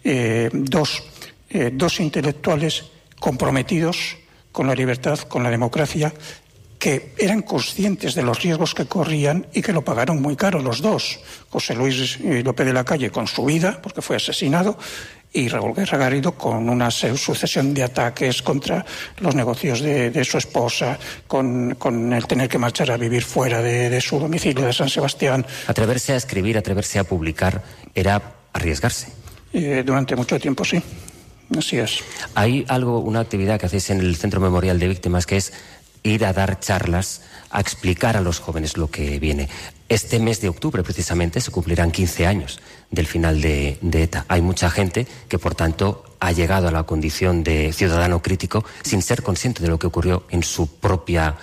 dos intelectuales comprometidos con la libertad, con la democracia, que eran conscientes de los riesgos que corrían y que lo pagaron muy caro los dos. José Luis López de la Calle con su vida, porque fue asesinado, y Raúl Guerra Garrido con una sucesión de ataques contra los negocios de su esposa, con el tener que marchar a vivir fuera de su domicilio de San Sebastián. Atreverse a escribir, atreverse a publicar, era arriesgarse. Durante mucho tiempo, sí. Así es. Hay una actividad que hacéis en el Centro Memorial de Víctimas, que es ir a dar charlas, a explicar a los jóvenes lo que viene. Este mes de octubre, precisamente, se cumplirán 15 años del final de ETA. Hay mucha gente que, por tanto, ha llegado a la condición de ciudadano crítico sin ser consciente de lo que ocurrió en su propio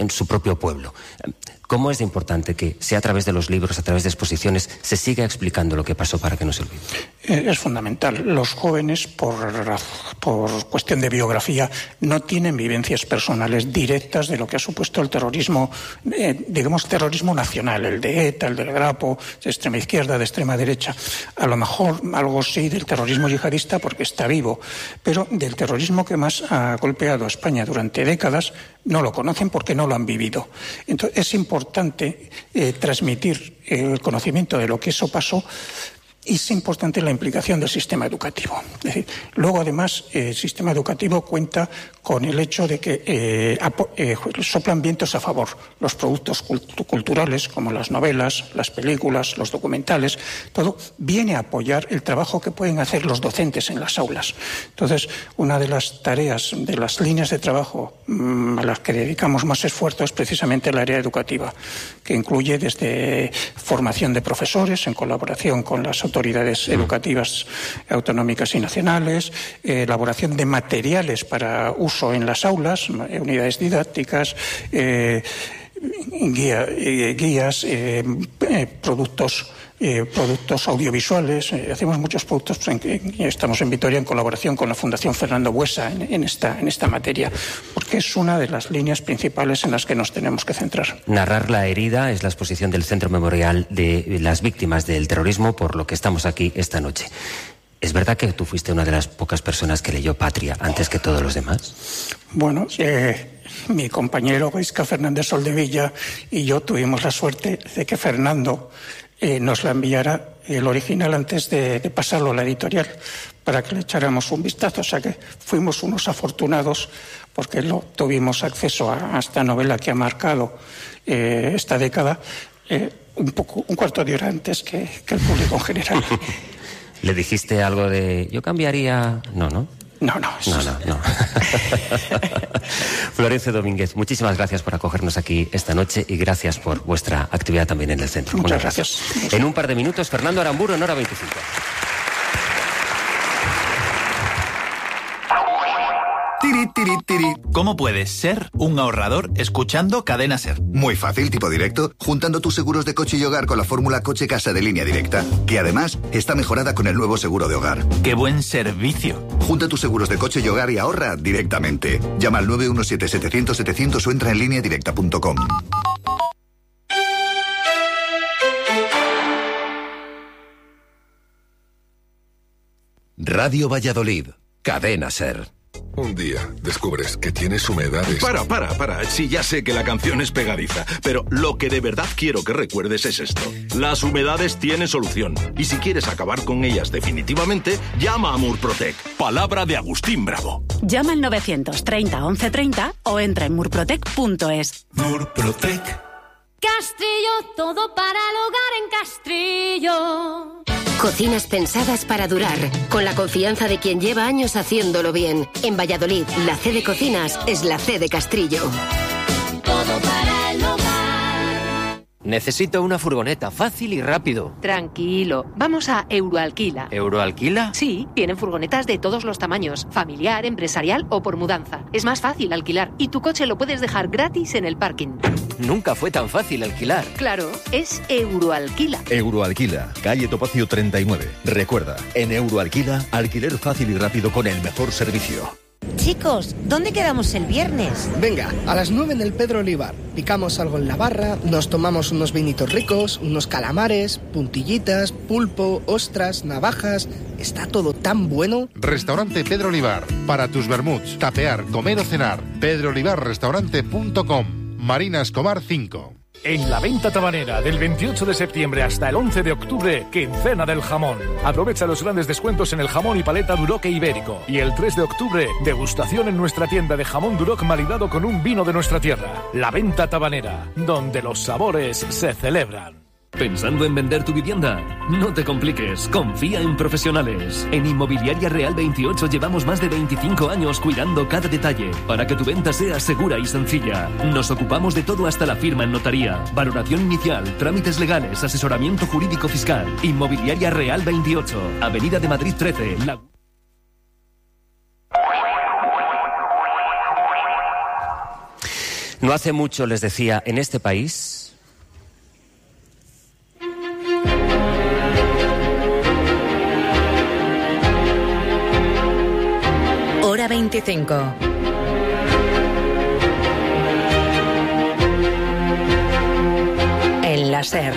pueblo. ¿Cómo es de importante que, sea a través de los libros, a través de exposiciones, se siga explicando lo que pasó para que no se olvide? Es fundamental. Los jóvenes, por cuestión de biografía, no tienen vivencias personales directas de lo que ha supuesto el terrorismo, digamos terrorismo nacional, el de ETA, el del Grapo, de extrema izquierda, de extrema derecha. A lo mejor algo sí del terrorismo yihadista porque está vivo, pero del terrorismo que más ha golpeado a España durante décadas no lo conocen porque no lo han vivido. Entonces es importante transmitir el conocimiento de lo que eso pasó, y es importante la implicación del sistema educativo. Es decir, luego, además, el sistema educativo cuenta con el hecho de que soplan vientos a favor. Los productos culturales, como las novelas, las películas, los documentales, todo viene a apoyar el trabajo que pueden hacer los docentes en las aulas. Entonces, una de las tareas, de las líneas de trabajo a las que dedicamos más esfuerzo es precisamente el área educativa, que incluye desde formación de profesores en colaboración con las autoridades educativas autonómicas y nacionales, elaboración de materiales para uso en las aulas, unidades didácticas, guías, productos audiovisuales. Hacemos muchos productos. Estamos en Vitoria en colaboración con la Fundación Fernando Buesa en esta materia, porque es una de las líneas principales en las que nos tenemos que centrar. Narrar la herida es la exposición del Centro Memorial de las Víctimas del Terrorismo, por lo que estamos aquí esta noche. ¿Es verdad que tú fuiste una de las pocas personas que leyó Patria antes que todos los demás? Bueno, mi compañero Gaizka Fernández Soldevilla y yo tuvimos la suerte de que Fernando nos la enviara el original antes de pasarlo a la editorial para que le echáramos un vistazo. O sea que fuimos unos afortunados porque tuvimos acceso a esta novela que ha marcado esta década un cuarto de hora antes que el público en general. ¿Le dijiste algo de yo cambiaría? No. No. Florencio Domínguez, muchísimas gracias por acogernos aquí esta noche y gracias por vuestra actividad también en el centro. Muchas gracias. En un par de minutos, Fernando Aramburu en Hora 25. Tiri, tiri, tiri. ¿Cómo puedes ser un ahorrador escuchando Cadena Ser? Muy fácil, tipo directo, juntando tus seguros de coche y hogar con la fórmula Coche Casa de Línea Directa, que además está mejorada con el nuevo seguro de hogar. ¡Qué buen servicio! Junta tus seguros de coche y hogar y ahorra directamente. Llama al 917-700-700 o entra en lineadirecta.com. Radio Valladolid, Cadena Ser. Un día descubres que tienes humedades. Para. Sí, ya sé que la canción es pegadiza, pero lo que de verdad quiero que recuerdes es esto. Las humedades tienen solución. Y si quieres acabar con ellas definitivamente, llama a Murprotec. Palabra de Agustín Bravo. Llama al 930 1130 o entra en murprotec.es. Murprotec. Castrillo, todo para el hogar en Castrillo. Cocinas pensadas para durar, con la confianza de quien lleva años haciéndolo bien. En Valladolid, la C de Cocinas es la C de Castrillo. Todo para el hogar. Necesito una furgoneta, fácil y rápido. Tranquilo, vamos a Euroalquila. ¿Euroalquila? Sí, tienen furgonetas de todos los tamaños, familiar, empresarial o por mudanza. Es más fácil alquilar y tu coche lo puedes dejar gratis en el parking. Nunca fue tan fácil alquilar. Claro, es Euroalquila. Euroalquila, calle Topacio 39. Recuerda, en Euroalquila, alquiler fácil y rápido con el mejor servicio. chicos, ¿dónde quedamos el viernes? Venga, a las 9 en el Pedro Olivar. Picamos algo en la barra, nos tomamos unos vinitos ricos, unos calamares, puntillitas, pulpo, ostras, navajas... Está todo tan bueno. Restaurante Pedro Olivar. Para tus vermuts, tapear, comer o cenar. pedroolivarrestaurante.com. Marina Escobar 5. En la venta tabanera del 28 de septiembre hasta el 11 de octubre, quincena del jamón. Aprovecha los grandes descuentos en el jamón y paleta Duroc e Ibérico. Y el 3 de octubre, degustación en nuestra tienda de jamón Duroc maridado con un vino de nuestra tierra. La venta tabanera, donde los sabores se celebran. ¿Pensando en vender tu vivienda? No te compliques, confía en profesionales. En Inmobiliaria Real 28 llevamos más de 25 años cuidando cada detalle para que tu venta sea segura y sencilla. Nos ocupamos de todo hasta la firma en notaría, valoración inicial, trámites legales, asesoramiento jurídico fiscal. Inmobiliaria Real 28, Avenida de Madrid 13. No hace mucho, les decía, en este país... Hora 25. El láser.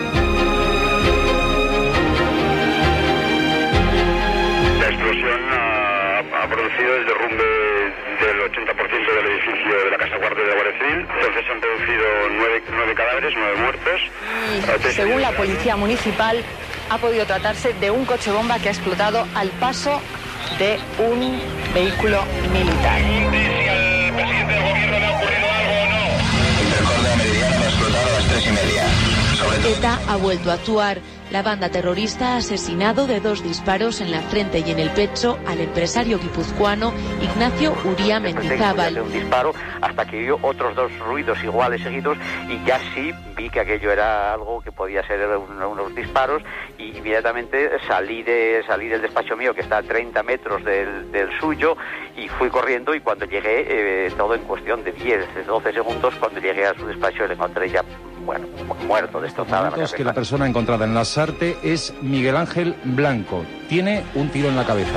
La explosión ha producido el derrumbe del 80% del edificio de la Casa Guardia de la Guardia Civil. Entonces se han producido 9 cadáveres, 9 muertos. Según la Policía Municipal, ha podido tratarse de un coche bomba que ha explotado al paso de un vehículo militar. Si al presidente del gobierno le ha ocurrido algo o no. Intercordia Meridiana va a explotar a las 3:30. ETA ha vuelto a actuar. La banda terrorista ha asesinado de 2 disparos en la frente y en el pecho al empresario guipuzcoano Ignacio Uría Mendizábal. Un disparo hasta que oyó otros 2 ruidos iguales seguidos y ya sí vi que aquello era algo que podía ser unos disparos y inmediatamente salí del despacho mío que está a 30 metros del suyo y fui corriendo y cuando llegué, todo en cuestión de 10-12 segundos, cuando llegué a su despacho le encontré ya muerto, destrozada. Que la persona encontrada en Lasarte es Miguel Ángel Blanco. Tiene un tiro en la cabeza.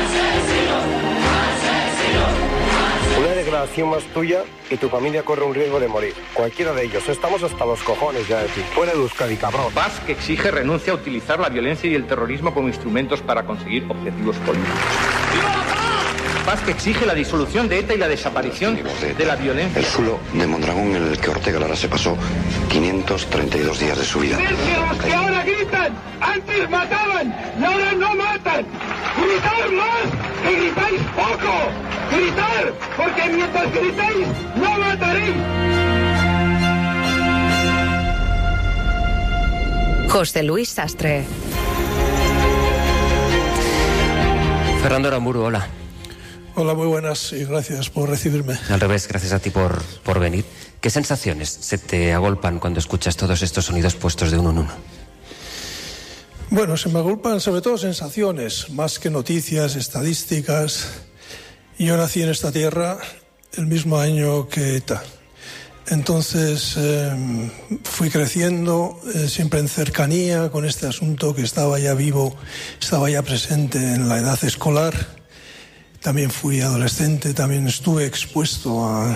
Una declaración más tuya y tu familia corre un riesgo de morir. Cualquiera de ellos. Estamos hasta los cojones ya de ti. Fuera de Euskadi, cabrón. Paz que exige renuncia a utilizar la violencia y el terrorismo como instrumentos para conseguir objetivos políticos. Paz que exige la disolución de ETA y la desaparición de la violencia. El zulo de Mondragón en el que Ortega Lara se pasó 532 días de su vida. Los que ahora gritan, antes mataban y ahora no matan. Gritar más, que gritáis poco. Gritar, porque mientras gritáis, no mataréis. José Luis Sastre. Fernando Aramburu, hola. Hola, muy buenas y gracias por recibirme. Al revés, gracias a ti por venir. ¿Qué sensaciones se te agolpan cuando escuchas todos estos sonidos puestos de uno en uno? Bueno, se me agolpan sobre todo sensaciones, más que noticias, estadísticas. Yo nací en esta tierra el mismo año que ETA. Entonces fui creciendo siempre en cercanía con este asunto que estaba ya vivo, estaba ya presente en la edad escolar. También fui adolescente, también estuve expuesto a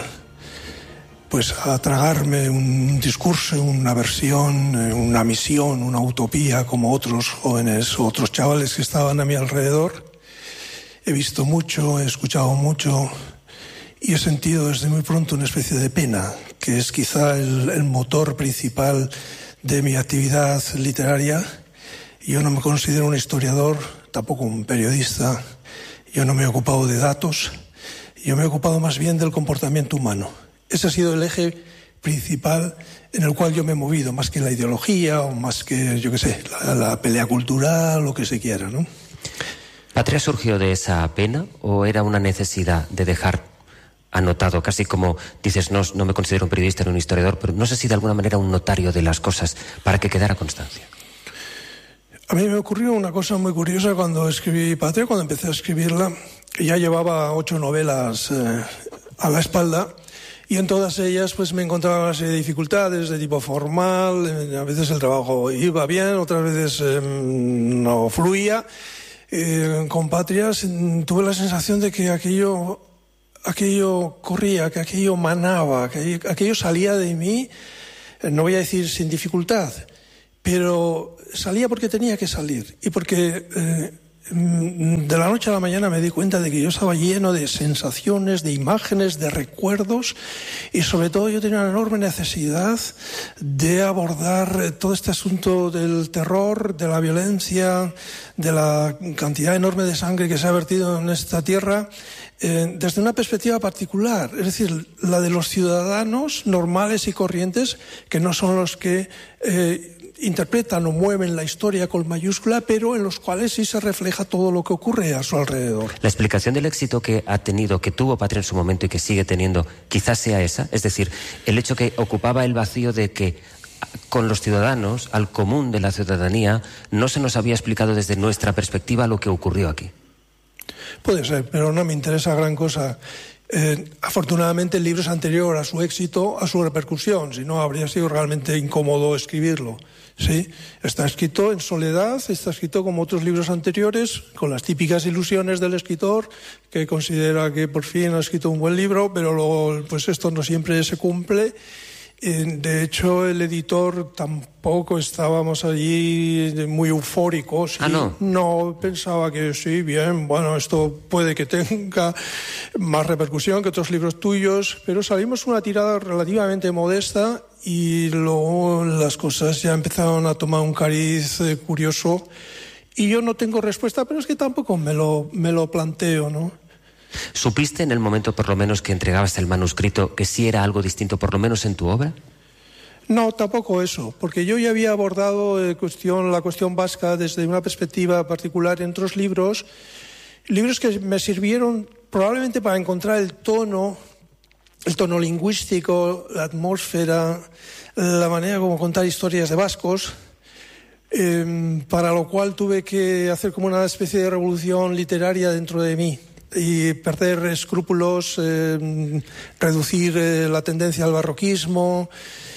tragarme un discurso, una versión, una misión, una utopía, como otros jóvenes, otros chavales que estaban a mi alrededor. He visto mucho, he escuchado mucho y he sentido desde muy pronto una especie de pena, que es quizá el motor principal de mi actividad literaria. Yo no me considero un historiador, tampoco un periodista. Yo no me he ocupado de datos, yo me he ocupado más bien del comportamiento humano. Ese ha sido el eje principal en el cual yo me he movido, más que la ideología o más que, yo qué sé, la pelea cultural, lo que se quiera, ¿no? ¿Patria surgió de esa pena o era una necesidad de dejar anotado, casi como dices, no me considero un periodista ni un historiador, pero no sé si de alguna manera un notario de las cosas para que quedara constancia? A mí me ocurrió una cosa muy curiosa cuando escribí Patria, cuando empecé a escribirla. Ya llevaba 8 novelas a la espalda y en todas ellas pues me encontraba una serie de dificultades de tipo formal. A veces el trabajo iba bien, otras veces no fluía. Con Patria tuve la sensación de que aquello aquello corría, que aquello manaba, que aquello salía de mí, no voy a decir sin dificultad, pero salía porque tenía que salir y porque de la noche a la mañana me di cuenta de que yo estaba lleno de sensaciones, de imágenes, de recuerdos y sobre todo yo tenía una enorme necesidad de abordar todo este asunto del terror, de la violencia, de la cantidad enorme de sangre que se ha vertido en esta tierra desde una perspectiva particular, es decir, la de los ciudadanos normales y corrientes que no son los que interpretan o mueven la historia con mayúscula, pero en los cuales sí se refleja todo lo que ocurre a su alrededor. La explicación del éxito que ha tenido, que tuvo Patria en su momento y que sigue teniendo, quizás sea esa, es decir, el hecho que ocupaba el vacío de que con los ciudadanos, al común de la ciudadanía, no se nos había explicado desde nuestra perspectiva lo que ocurrió aquí. Puede ser, pero no me interesa gran cosa. Afortunadamente el libro es anterior a su éxito, a su repercusión, si no habría sido realmente incómodo escribirlo. Sí, está escrito en soledad, está escrito como otros libros anteriores, con las típicas ilusiones del escritor, que considera que por fin ha escrito un buen libro, pero luego pues esto no siempre se cumple. De hecho, el editor tampoco estábamos allí muy eufóricos. No, pensaba que sí, bien, bueno, esto puede que tenga más repercusión que otros libros tuyos, pero salimos una tirada relativamente modesta y luego las cosas ya empezaron a tomar un cariz curioso y yo no tengo respuesta, pero es que tampoco me lo planteo, ¿no? ¿Supiste en el momento, por lo menos, que entregabas el manuscrito, que sí era algo distinto, por lo menos en tu obra? No, tampoco eso, porque yo ya había abordado la cuestión vasca desde una perspectiva particular en otros libros que me sirvieron probablemente para encontrar el tono lingüístico, la atmósfera, la manera como contar historias de vascos, para lo cual tuve que hacer como una especie de revolución literaria dentro de mí y perder escrúpulos, reducir la tendencia al barroquismo,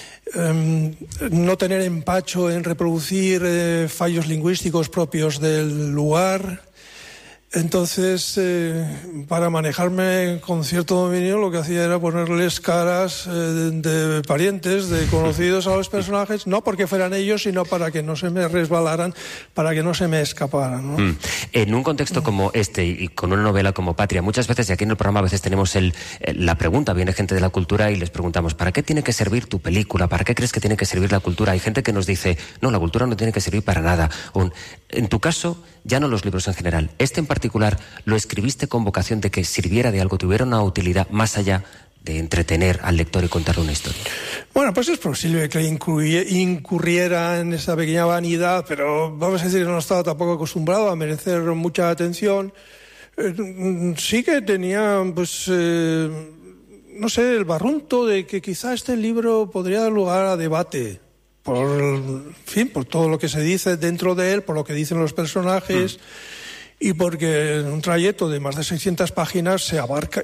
no tener empacho en reproducir fallos lingüísticos propios del lugar. Entonces, para manejarme con cierto dominio, lo que hacía era ponerles caras de parientes, de conocidos a los personajes, no porque fueran ellos, sino para que no se me resbalaran, para que no se me escaparan, ¿no? En un contexto como este y con una novela como Patria, muchas veces, y aquí en el programa a veces tenemos la pregunta, viene gente de la cultura y les preguntamos, ¿para qué tiene que servir tu película? ¿Para qué crees que tiene que servir la cultura? Hay gente que nos dice, no, la cultura no tiene que servir para nada. En tu caso, ya no los libros en general, este en particular, ¿lo escribiste con vocación de que sirviera de algo, tuviera una utilidad más allá de entretener al lector y contarle una historia? Bueno, pues es posible que incurriera en esa pequeña vanidad, pero vamos a decir que no estaba tampoco acostumbrado a merecer mucha atención. Sí que tenía, pues, no sé, el barrunto de que quizá este libro podría dar lugar a debate. Por todo lo que se dice dentro de él, por lo que dicen los personajes, y porque en un trayecto de más de 600 páginas se abarca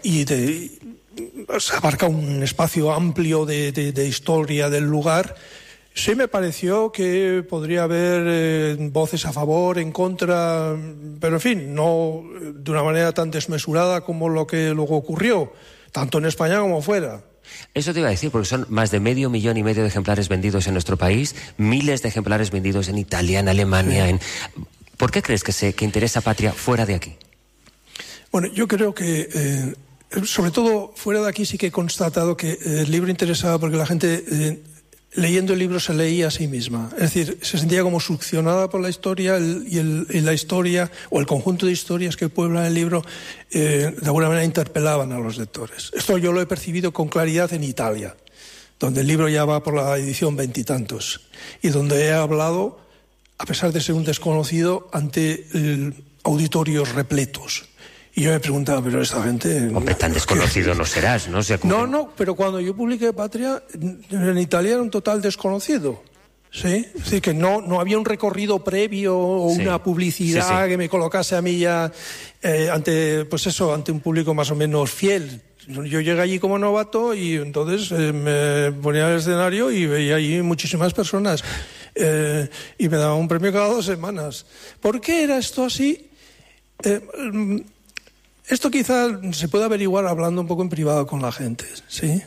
un espacio amplio de historia del lugar. Sí me pareció que podría haber voces a favor, en contra, pero en fin, no de una manera tan desmesurada como lo que luego ocurrió, tanto en España como fuera. Eso te iba a decir, porque son más de 500.000 millones de ejemplares vendidos en nuestro país, miles de ejemplares vendidos en Italia, en Alemania. Sí. ¿Por qué crees que interesa Patria fuera de aquí? Bueno, yo creo que, sobre todo fuera de aquí, sí que he constatado que el libro interesaba porque la gente, leyendo el libro, se leía a sí misma. Es decir, se sentía como succionada por la historia y la historia, o el conjunto de historias que pueblan el libro, de alguna manera interpelaban a los lectores. Esto yo lo he percibido con claridad en Italia, donde el libro ya va por la edición 20 y tantos, y donde he hablado, a pesar de ser un desconocido, ante auditorios repletos. Y yo me preguntaba, pero esta gente... Hombre, tan desconocido no serás, ¿no? No, pero cuando yo publiqué Patria, en Italia era un total desconocido. ¿Sí? Es decir, que no había un recorrido previo o una publicidad que me colocase a mí ya ante un público más o menos fiel. Yo llegué allí como novato y entonces me ponía al escenario y veía allí muchísimas personas y me daba un premio cada 2 semanas. ¿Por qué era esto así? Esto quizá se puede averiguar hablando un poco en privado con la gente, ¿sí?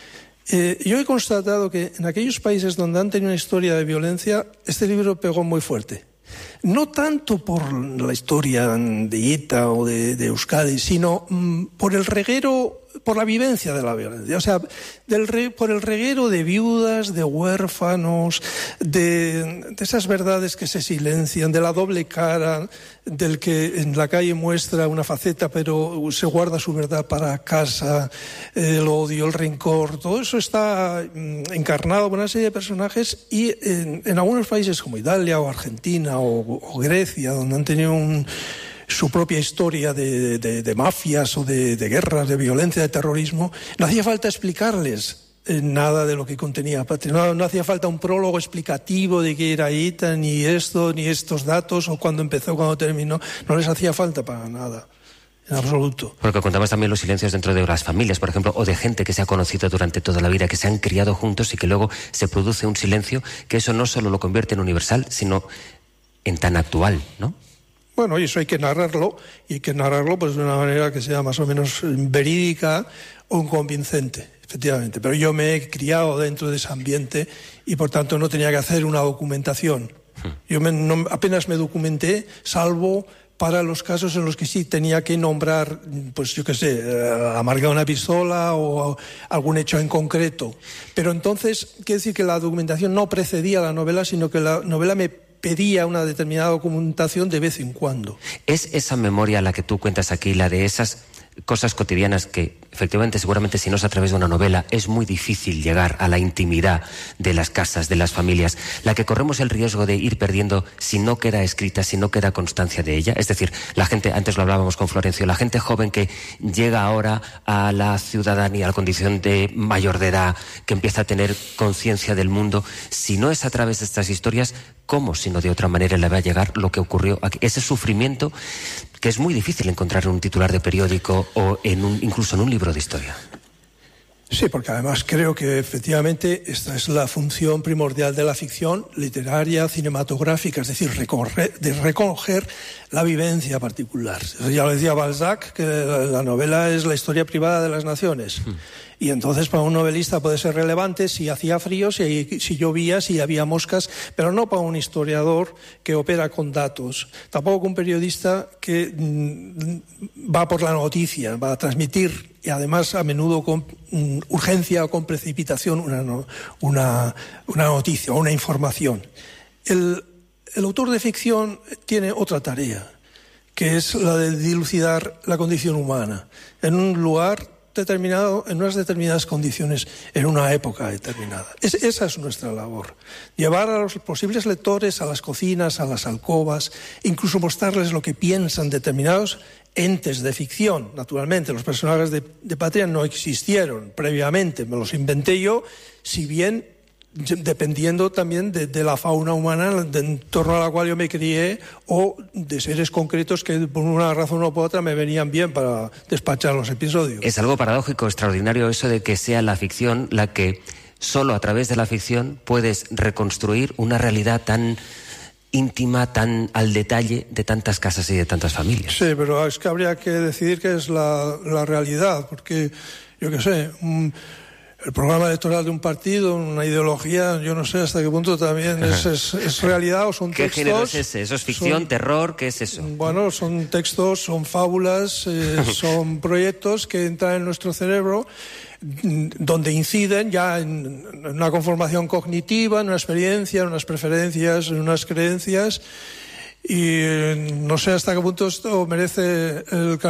Yo he constatado que en aquellos países donde han tenido una historia de violencia, este libro pegó muy fuerte. No tanto por la historia de ETA o de Euskadi, sino por el reguero, por la vivencia de la violencia. O sea, por el reguero de viudas, de huérfanos, de esas verdades que se silencian, de la doble cara, del que en la calle muestra una faceta pero se guarda su verdad para casa, el odio, el rencor. Todo eso está encarnado por una serie de personajes y en algunos países como Italia o Argentina o Grecia, donde han tenido su propia historia de mafias o de guerras, de violencia, de terrorismo, no hacía falta explicarles nada de lo que contenía Patria. No hacía falta un prólogo explicativo de qué era ETA, ni esto, ni estos datos, o cuándo empezó, cuándo terminó. No les hacía falta para nada, en absoluto. Porque contamos también los silencios dentro de las familias, por ejemplo, o de gente que se ha conocido durante toda la vida, que se han criado juntos y que luego se produce un silencio, que eso no solo lo convierte en universal, sino en tan actual, ¿no? Bueno, y eso hay que narrarlo, y hay que narrarlo pues de una manera que sea más o menos verídica o convincente, efectivamente. Pero yo me he criado dentro de ese ambiente y por tanto no tenía que hacer una documentación. Yo apenas me documenté, salvo para los casos en los que sí tenía que nombrar, pues yo qué sé, la marca de una pistola o algún hecho en concreto. Pero entonces, quiere decir que la documentación no precedía a la novela, sino que la novela me pedía una determinada documentación de vez en cuando. ¿Es esa memoria la que tú cuentas aquí, la de esas cosas cotidianas que efectivamente seguramente si no es a través de una novela es muy difícil llegar a la intimidad de las casas, de las familias, la que corremos el riesgo de ir perdiendo si no queda escrita, si no queda constancia de ella? Es decir, la gente, antes lo hablábamos con Florencio, la gente joven que llega ahora a la ciudadanía, a la condición de mayor de edad, que empieza a tener conciencia del mundo, si no es a través de estas historias, ¿cómo si no de otra manera le va a llegar lo que ocurrió aquí? Ese sufrimiento que es muy difícil encontrar en un titular de periódico o incluso en un libro de historia. Sí, porque además creo que efectivamente esta es la función primordial de la ficción literaria, cinematográfica, es decir, recoger la vivencia particular. Ya lo decía Balzac, que la novela es la historia privada de las naciones. Y entonces para un novelista puede ser relevante si hacía frío, si llovía, si había moscas, pero no para un historiador que opera con datos. Tampoco un periodista que va por la noticia, va a transmitir, y además a menudo con urgencia o con precipitación, una noticia o una información. El autor de ficción tiene otra tarea, que es la de dilucidar la condición humana en un lugar determinado, en unas determinadas condiciones, en una época determinada. Esa es nuestra labor. Llevar a los posibles lectores a las cocinas, a las alcobas, incluso mostrarles lo que piensan determinados entes de ficción. Naturalmente, los personajes de Patria no existieron previamente, me los inventé yo, si bien dependiendo también de la fauna humana en torno a la cual yo me crié, o de seres concretos que por una razón o por otra me venían bien para despachar los episodios. Es algo paradójico, extraordinario eso de que sea la ficción la que solo a través de la ficción puedes reconstruir una realidad tan íntima, tan al detalle de tantas casas y de tantas familias. Sí, pero es que habría que decidir qué es la realidad, porque yo qué sé, el programa electoral de un partido, una ideología, yo no sé hasta qué punto también es realidad o son textos. ¿Qué género es ese? ¿Eso es ficción, terror? ¿Qué es eso? Bueno, son textos, son fábulas, son proyectos que entran en nuestro cerebro, donde inciden ya en una conformación cognitiva, en una experiencia, en unas preferencias, en unas creencias. Y no sé hasta qué punto esto merece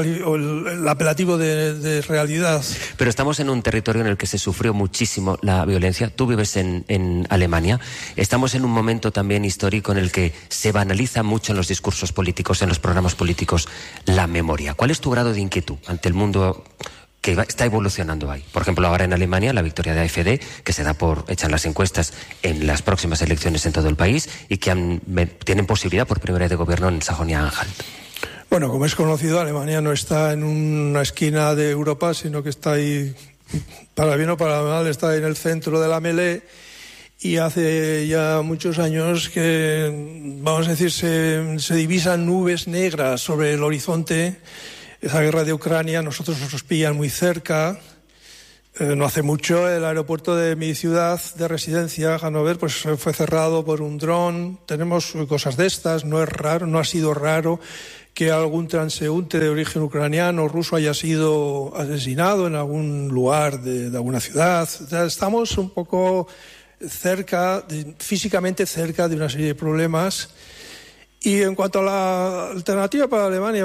el apelativo de realidad. Pero estamos en un territorio en el que se sufrió muchísimo la violencia. Tú vives en Alemania. Estamos en un momento también histórico en el que se banaliza mucho en los discursos políticos, en los programas políticos, la memoria. ¿Cuál es tu grado de inquietud ante el mundo que está evolucionando ahí? Por ejemplo, ahora en Alemania, la victoria de AfD, que se da por hecha en las encuestas en las próximas elecciones en todo el país y que tienen posibilidad por primera vez de gobierno en Sajonia-Anhalt. Bueno, como es conocido, Alemania no está en una esquina de Europa, sino que está ahí, para bien o para mal, está en el centro de la melee, y hace ya muchos años que, vamos a decir, se divisan nubes negras sobre el horizonte esa guerra de Ucrania, nosotros nos pillan muy cerca. No hace mucho el aeropuerto de mi ciudad de residencia, Hannover, pues fue cerrado por un dron. Tenemos cosas de estas, no es raro, no ha sido raro que algún transeúnte de origen ucraniano o ruso haya sido asesinado en algún lugar de alguna ciudad. O sea, estamos un poco cerca, físicamente cerca de una serie de problemas. Y en cuanto a la alternativa para Alemania,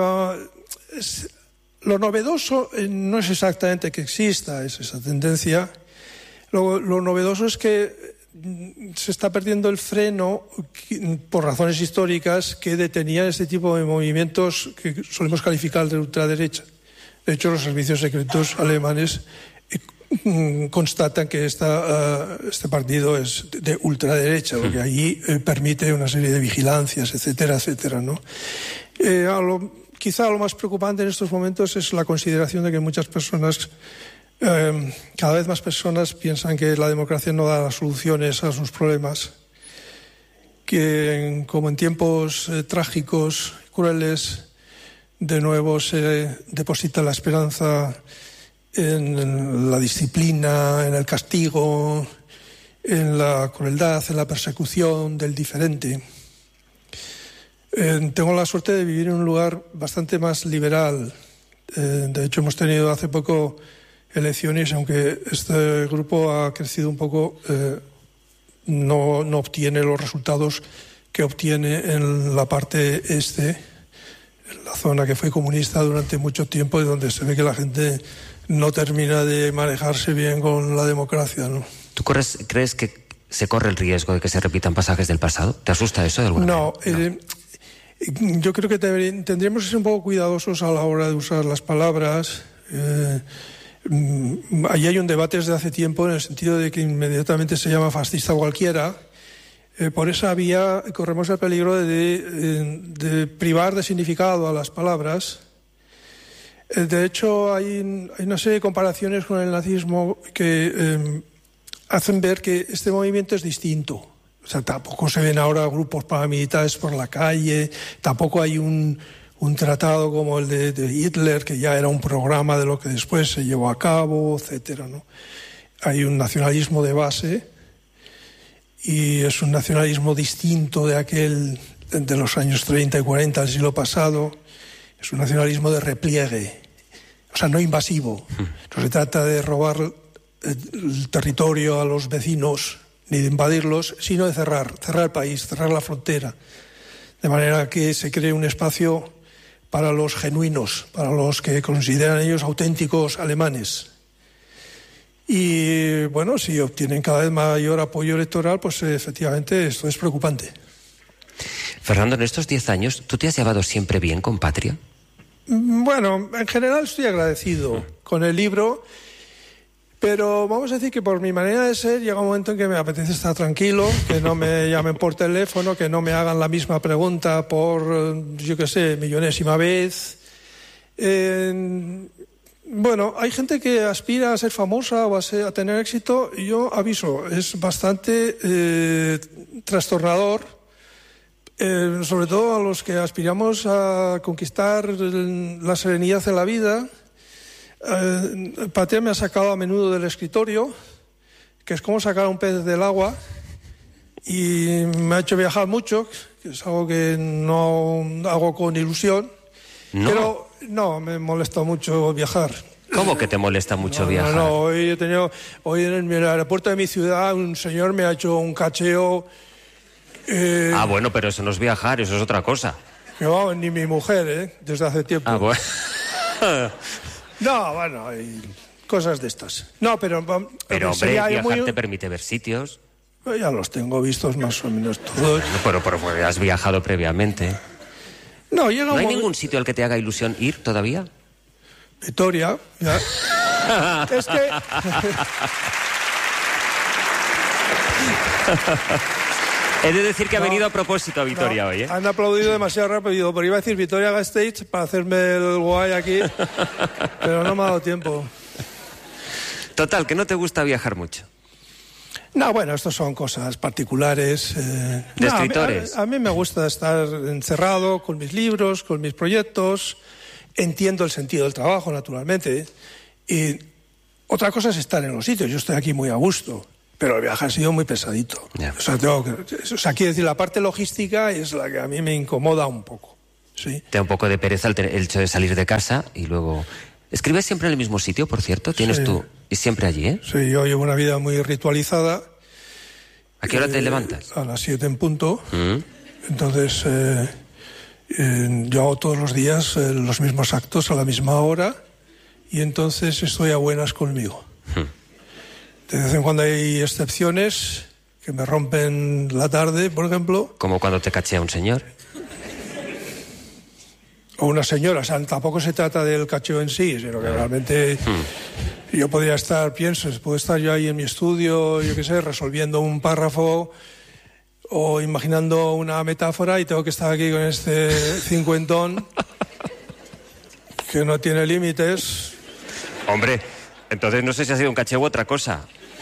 lo novedoso no es exactamente que exista esa tendencia. Lo novedoso es que se está perdiendo el freno por razones históricas que detenían este tipo de movimientos que solemos calificar de ultraderecha. De hecho, los servicios secretos alemanes constatan que este partido es de ultraderecha, porque allí permite una serie de vigilancias, etcétera, etcétera, ¿no? Quizá lo más preocupante en estos momentos es la consideración de que muchas personas, cada vez más personas, piensan que la democracia no da las soluciones a sus problemas, que como en tiempos trágicos, crueles, de nuevo se deposita la esperanza en la disciplina, en el castigo, en la crueldad, en la persecución del diferente. Tengo la suerte de vivir en un lugar bastante más liberal. De hecho, hemos tenido hace poco elecciones, aunque este grupo ha crecido un poco, no obtiene los resultados que obtiene en la parte este, en la zona que fue comunista durante mucho tiempo y donde se ve que la gente no termina de manejarse bien con la democracia, ¿no? ¿Tú crees que se corre el riesgo de que se repitan pasajes del pasado? ¿Te asusta eso de alguna manera? No. Yo creo que tendríamos que ser un poco cuidadosos a la hora de usar las palabras. Ahí hay un debate desde hace tiempo en el sentido de que inmediatamente se llama fascista cualquiera. Por esa vía corremos el peligro de privar de significado a las palabras. De hecho, hay una serie de comparaciones con el nazismo que hacen ver que este movimiento es distinto. O sea, tampoco se ven ahora grupos paramilitares por la calle, tampoco hay un tratado como el de Hitler, que ya era un programa de lo que después se llevó a cabo, etcétera, ¿no? Hay un nacionalismo de base y es un nacionalismo distinto de aquel de los años 30 y 40 del siglo pasado. Es un nacionalismo de repliegue, o sea, no invasivo. No se trata de robar el territorio a los vecinos ni de invadirlos, sino de cerrar el país, cerrar la frontera, de manera que se cree un espacio para los genuinos, para los que consideran ellos auténticos alemanes. Y bueno, si obtienen cada vez mayor apoyo electoral, pues efectivamente esto es preocupante. Fernando, en estos 10 años, ¿tú te has llevado siempre bien con Patria? Bueno, en general estoy agradecido con el libro. Pero vamos a decir que por mi manera de ser llega un momento en que me apetece estar tranquilo, que no me llamen por teléfono, que no me hagan la misma pregunta por, yo qué sé, millonésima vez. Bueno, hay gente que aspira a ser famosa o a tener éxito y yo aviso, es bastante trastornador, sobre todo a los que aspiramos a conquistar la serenidad de la vida. Patria me ha sacado a menudo del escritorio, que es como sacar a un pez del agua, y me ha hecho viajar mucho, que es algo que no hago con ilusión. ¿No? Pero no, me molesta mucho viajar. ¿Cómo que te molesta mucho viajar? No, hoy en el aeropuerto de mi ciudad un señor me ha hecho un cacheo. Bueno, pero eso no es viajar, eso es otra cosa. No, ni mi mujer, desde hace tiempo. Bueno. No, bueno, hay cosas de estas. No, pero hombre, viajar te permite ver sitios. Ya los tengo vistos más o menos todos. Pero has viajado previamente. ¿No hay ningún sitio al que te haga ilusión ir todavía? Vitoria, ya. Es que... He de decir que ha venido a propósito a Vitoria hoy, ¿eh? Han aplaudido demasiado rápido, pero iba a decir Vitoria Gasteiz para hacerme el guay aquí, pero no me ha dado tiempo. Total, que no te gusta viajar mucho. No, bueno, estos son cosas particulares. ¿De escritores? A mí me gusta estar encerrado con mis libros, con mis proyectos. entiendo el sentido del trabajo, naturalmente. Y otra cosa es estar en los sitios. Yo estoy aquí muy a gusto, pero el viaje ha sido muy pesadito. Yeah. O sea, quiero decir, la parte logística es la que a mí me incomoda un poco. ¿Sí? Te da un poco de pereza el hecho de salir de casa y luego... ¿Escribes siempre en el mismo sitio, por cierto? ¿Tienes tú? Y siempre allí, ¿eh? Sí, yo llevo una vida muy ritualizada. ¿A qué hora te levantas? A las 7 en punto. Entonces, yo hago todos los días los mismos actos a la misma hora y entonces estoy a buenas conmigo. De vez en cuando hay excepciones que me rompen la tarde, por ejemplo. Como cuando te cachea un señor. O una señora, o sea, tampoco se trata del cacheo en sí, sino que realmente yo podría estar, puedo estar yo ahí en mi estudio, yo qué sé, resolviendo un párrafo o imaginando una metáfora y tengo que estar aquí con este cincuentón que no tiene límites. Hombre, entonces no sé si ha sido un cacheo u otra cosa.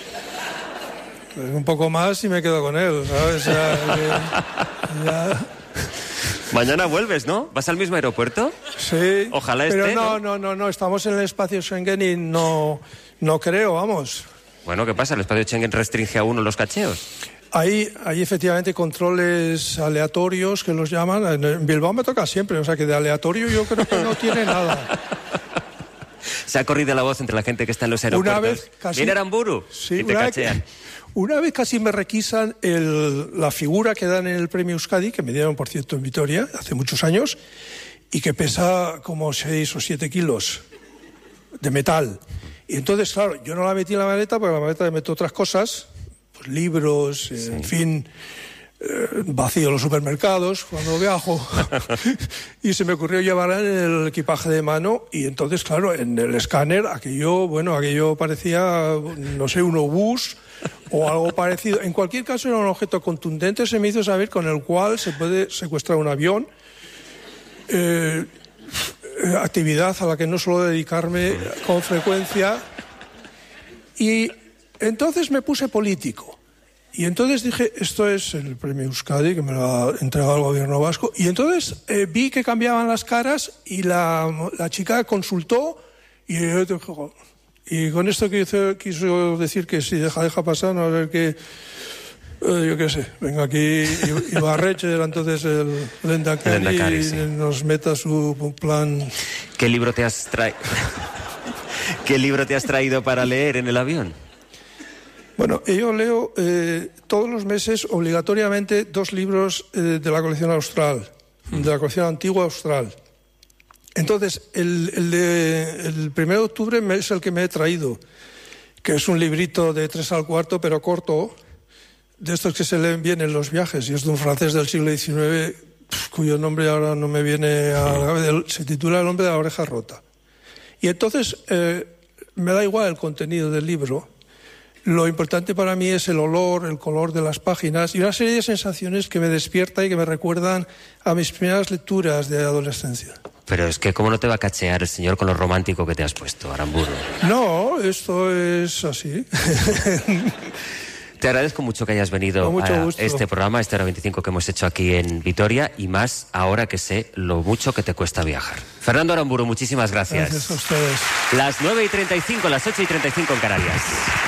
Un poco más y me quedo con él, ¿sabes? Ya... Mañana vuelves, ¿no? ¿Vas al mismo aeropuerto? Sí. Ojalá pero esté, no, estamos en el espacio Schengen y no creo, vamos. Bueno, ¿qué pasa? ¿El espacio Schengen restringe a uno los cacheos? Hay efectivamente controles aleatorios que los llaman. En Bilbao me toca siempre, o sea que de aleatorio yo creo que no tiene nada. Se ha corrido la voz entre la gente que está en los aeropuertos. Una vez casi... Viene Aramburu y te cachean. Una vez casi me requisan la figura que dan en el premio Euskadi, que me dieron, por cierto, en Vitoria, hace muchos años, y que pesa como 6 o 7 kilos de metal. Y entonces, claro, yo no la metí en la maleta, porque en la maleta le meto otras cosas, pues libros, en fin, vacío los supermercados cuando viajo. Y se me ocurrió llevarla en el equipaje de mano, y entonces, claro, en el escáner, aquello parecía, no sé, un obús o algo parecido. En cualquier caso era un objeto contundente, se me hizo saber, con el cual se puede secuestrar un avión, actividad a la que no suelo dedicarme con frecuencia, y entonces me puse político. Y entonces dije, esto es el premio Euskadi, que me lo ha entregado el gobierno vasco, y entonces vi que cambiaban las caras y la chica consultó y yo dije, y con esto quiso decir que si deja pasar, no, a ver que yo qué sé, venga aquí Ibarretxe, era entonces el Lehendakari, sí, nos meta su plan. ¿Qué libro te has traído para leer en el avión? Bueno, yo leo todos los meses obligatoriamente 2 libros de la colección austral, de la colección antigua austral. Entonces, el 1 de octubre es el que me he traído, que es un librito de 3 al cuarto, pero corto, de estos que se leen bien en los viajes, y es de un francés del siglo XIX, cuyo nombre ahora no me viene a la cabeza, se titula El hombre de la oreja rota. Y entonces, me da igual el contenido del libro. Lo importante para mí es el olor, el color de las páginas y una serie de sensaciones que me despierta y que me recuerdan a mis primeras lecturas de adolescencia. Pero es que ¿cómo no te va a cachear el señor con lo romántico que te has puesto, Aramburu? No, esto es así. Te agradezco mucho que hayas venido a este programa, este Hora 25 que hemos hecho aquí en Vitoria, y más ahora que sé lo mucho que te cuesta viajar. Fernando Aramburu, muchísimas gracias. Gracias a ustedes. Las 9:35, las 8:35 en Canarias.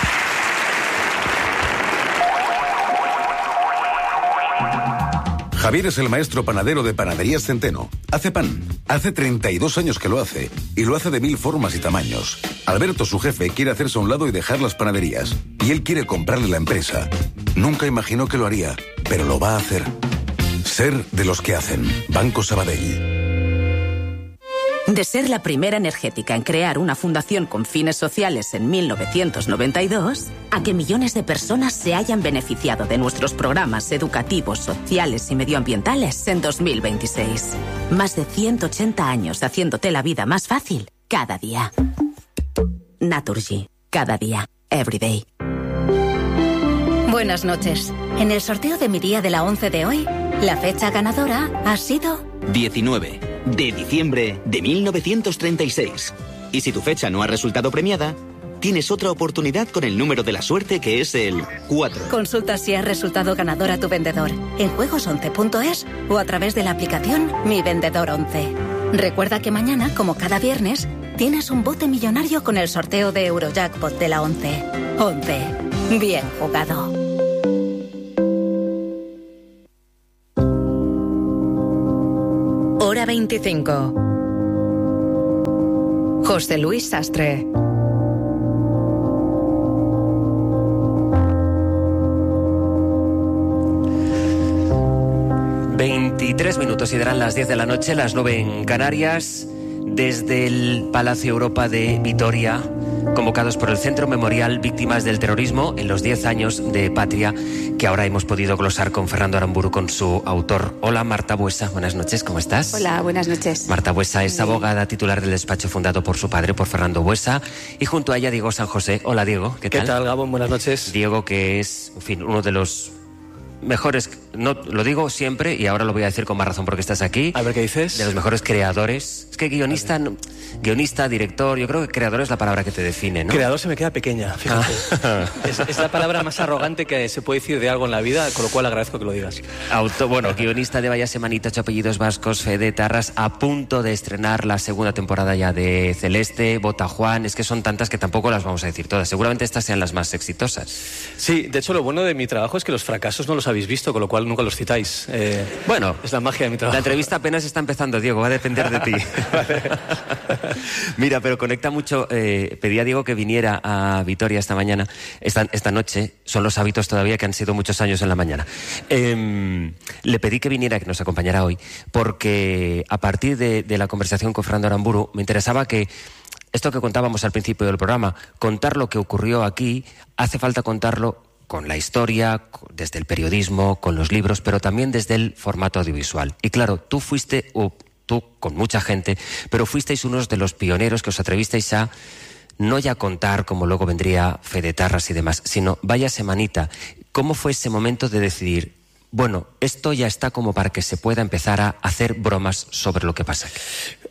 Javier es el maestro panadero de Panaderías Centeno. Hace pan. Hace 32 años que lo hace. Y lo hace de 1000 formas y tamaños. Alberto, su jefe, quiere hacerse a un lado y dejar las panaderías. Y él quiere comprarle la empresa. Nunca imaginó que lo haría, pero lo va a hacer. Ser de los que hacen. Banco Sabadell. De ser la primera energética en crear una fundación con fines sociales en 1992, a que millones de personas se hayan beneficiado de nuestros programas educativos, sociales y medioambientales en 2026. Más de 180 años haciéndote la vida más fácil cada día. Naturgy. Cada día. Everyday. Buenas noches. En el sorteo de mi día de la 11 de hoy, la fecha ganadora ha sido 19 de diciembre de 1936. Y si tu fecha no ha resultado premiada, tienes otra oportunidad con el número de la suerte, que es el 4. Consulta si ha resultado ganador a tu vendedor en juegos11.es o a través de la aplicación Mi Vendedor 11. Recuerda que mañana, como cada viernes, tienes un bote millonario con el sorteo de Eurojackpot de la 11. 11. Bien jugado. Hora 25. José Luis Sastre. ...23 y darán las 10 de la noche, las 9 en Canarias... desde el Palacio Europa de Vitoria... convocados por el Centro Memorial Víctimas del Terrorismo... en los 10 años de Patria... que ahora hemos podido glosar con Fernando Aramburu, con su autor. Hola, Marta Buesa, buenas noches, ¿cómo estás? Hola, buenas noches. Marta Buesa es abogada titular del despacho fundado por su padre, por Fernando Buesa... y junto a ella Diego San José. Hola, Diego, ¿qué tal? ¿Qué tal, Gabón? Buenas noches. Diego, que es, en fin, uno de los mejores, no lo digo siempre y ahora lo voy a decir con más razón porque estás aquí. A ver, ¿qué dices? De los mejores creadores. Es que guionista, director, yo creo que creador es la palabra que te define, ¿no? Creador se me queda pequeña, fíjate. Es la palabra más arrogante que se puede decir de algo en la vida, con lo cual agradezco que lo digas. Guionista de Vaya Semanita, 8 apellidos vascos, Fede Tarras, a punto de estrenar la segunda temporada ya de Celeste, Bota Juan, es que son tantas que tampoco las vamos a decir todas. Seguramente estas sean las más exitosas. Sí, de hecho lo bueno de mi trabajo es que los fracasos no los habéis visto, con lo cual nunca los citáis. Bueno, es la magia de mi trabajo. La entrevista apenas está empezando, Diego, va a depender de ti. Mira, pero conecta mucho. Pedí a Diego que viniera a Vitoria esta mañana, esta noche. Son los hábitos todavía que han sido muchos años en la mañana. Le pedí que viniera, que nos acompañara hoy, porque a partir de la conversación con Fernando Aramburu me interesaba que esto que contábamos al principio del programa, contar lo que ocurrió aquí, hace falta contarlo con la historia, desde el periodismo, con los libros, pero también desde el formato audiovisual. Y claro, tú con mucha gente, pero fuisteis unos de los pioneros que os atrevisteis a no ya contar, como luego vendría Fede Tarras y demás, sino Vaya Semanita. ¿Cómo fue ese momento de decidir, bueno, esto ya está como para que se pueda empezar a hacer bromas sobre lo que pasa aquí?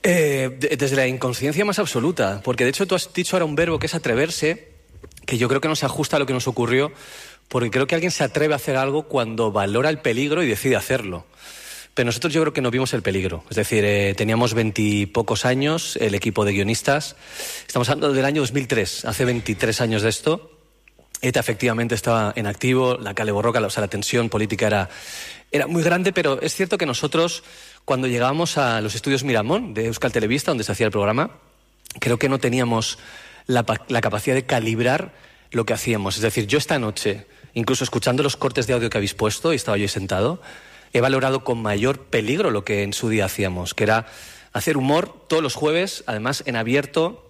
Desde la inconsciencia más absoluta, porque de hecho tú has dicho ahora un verbo que es atreverse, que yo creo que no se ajusta a lo que nos ocurrió, porque creo que alguien se atreve a hacer algo cuando valora el peligro y decide hacerlo. Pero nosotros yo creo que no vimos el peligro. Es decir, teníamos 20 y pocos años, el equipo de guionistas. Estamos hablando del año 2003, hace 23 años de esto. ETA efectivamente estaba en activo, la Kale Borroka, o sea, la tensión política era muy grande, pero es cierto que nosotros, cuando llegábamos a los estudios Miramón de Euskal Telebista, donde se hacía el programa, creo que no teníamos la capacidad de calibrar lo que hacíamos. Es decir, yo esta noche, incluso escuchando los cortes de audio que habéis puesto, y estaba yo ahí sentado, he valorado con mayor peligro lo que en su día hacíamos, que era hacer humor todos los jueves, además en abierto,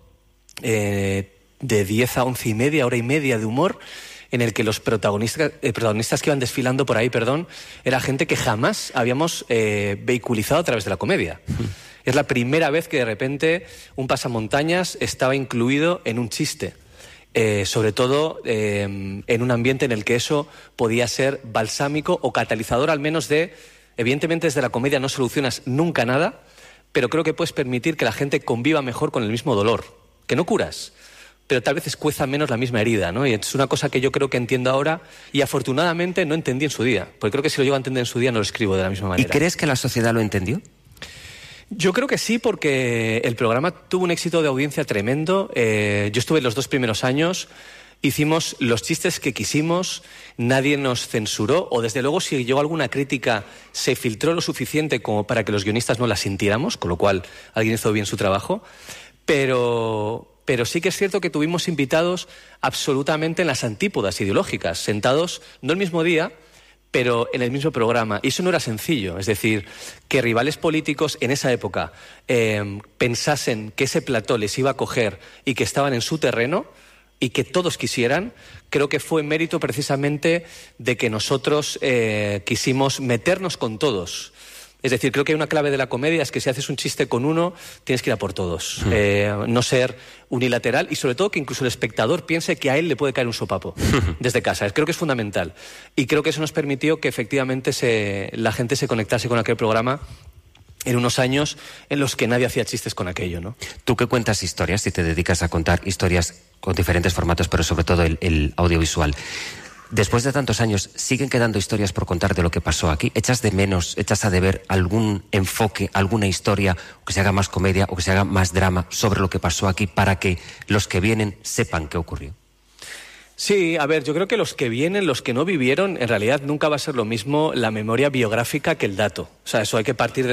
de 10 a 11 y media, hora y media de humor, en el que los protagonistas que iban desfilando por ahí, era gente que jamás habíamos vehiculizado a través de la comedia. Es la primera vez que de repente un pasamontañas estaba incluido en un chiste. Sobre todo en un ambiente en el que eso podía ser balsámico o catalizador al menos evidentemente desde la comedia no solucionas nunca nada, pero creo que puedes permitir que la gente conviva mejor con el mismo dolor, que no curas, pero tal vez escueza menos la misma herida, ¿no? Y es una cosa que yo creo que entiendo ahora y afortunadamente no entendí en su día, porque creo que si lo llego a entender en su día no lo escribo de la misma manera. ¿Y crees que la sociedad lo entendió? Yo creo que sí, porque el programa tuvo un éxito de audiencia tremendo. Yo estuve los 2 primeros años, hicimos los chistes que quisimos, nadie nos censuró, o desde luego si llegó alguna crítica se filtró lo suficiente como para que los guionistas no la sintiéramos, con lo cual alguien hizo bien su trabajo. Pero sí que es cierto que tuvimos invitados absolutamente en las antípodas ideológicas, sentados no el mismo día, pero en el mismo programa. Y eso no era sencillo. Es decir, que rivales políticos en esa época pensasen que ese plató les iba a coger y que estaban en su terreno y que todos quisieran, creo que fue mérito precisamente de que nosotros quisimos meternos con todos. Es decir, creo que hay una clave de la comedia, es que si haces un chiste con uno, tienes que ir a por todos. No ser unilateral y sobre todo que incluso el espectador piense que a él le puede caer un sopapo desde casa. Creo que es fundamental. Y creo que eso nos permitió que efectivamente la gente se conectase con aquel programa en unos años en los que nadie hacía chistes con aquello, ¿no? Tú que cuentas historias y te dedicas a contar historias con diferentes formatos, pero sobre todo el audiovisual. Después de tantos años, ¿siguen quedando historias por contar de lo que pasó aquí? ¿Echas de menos, echas a deber algún enfoque, alguna historia, o que se haga más comedia o que se haga más drama sobre lo que pasó aquí para que los que vienen sepan qué ocurrió? Sí, a ver, yo creo que los que vienen, los que no vivieron, en realidad nunca va a ser lo mismo la memoria biográfica que el dato. O sea, eso hay que partir de